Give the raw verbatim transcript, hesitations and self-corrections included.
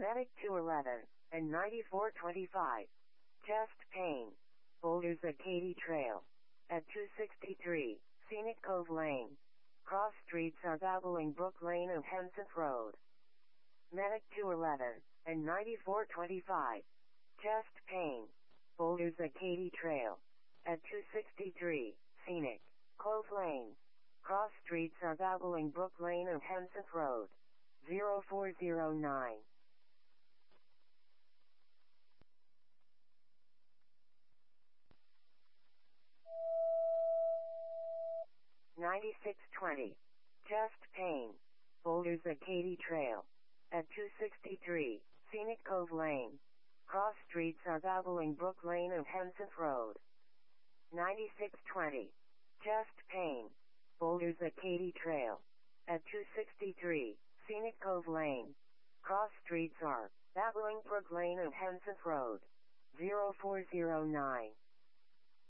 Medic two eleven and ninety-four twenty-five. Chest pain. Boulders at Katy Trail. At two sixty-three, Scenic Cove Lane. Cross streets are Babbling Brook Lane and Henseth Road. Medic two eleven and ninety-four twenty-five. Chest pain. Boulders at Katy Trail. At two sixty-three, Scenic Cove Lane. Cross streets are Babbling Brook Lane and Henseth Road. zero four zero nine. ninety-six twenty. Chest pain. Boulders at Katy Trail. At two sixty-three, Scenic Cove Lane. Cross streets are Babbling Brook Lane and Henseth Road. ninety-six twenty. Chest pain. Boulders at Katy Trail. At two sixty-three, Scenic Cove Lane. Cross streets are Babbling Brook Lane and Henseth Road. zero four zero nine.